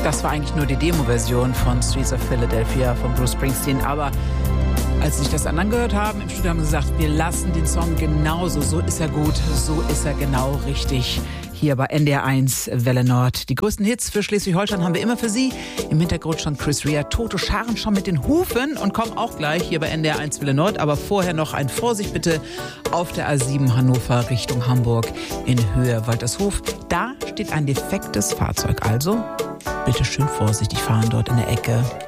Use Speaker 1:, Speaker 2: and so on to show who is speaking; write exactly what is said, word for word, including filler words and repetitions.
Speaker 1: Das war eigentlich nur die Demo-Version von Streets of Philadelphia von Bruce Springsteen. Aber als sie sich das dann angehört haben, im Studio haben sie gesagt, wir lassen den Song genauso. So ist er gut, so ist er genau richtig. Hier bei N D R eins Welle Nord. Die größten Hits für Schleswig-Holstein haben wir immer für Sie. Im Hintergrund schon Chris Rea, Toto scharren schon mit den Hufen und kommen auch gleich hier bei N D R eins Welle Nord. Aber vorher noch ein Vorsicht bitte auf der A sieben Hannover Richtung Hamburg in Höhe Waltershof. Da steht ein defektes Fahrzeug. Also bitte schön vorsichtig fahren dort in der Ecke.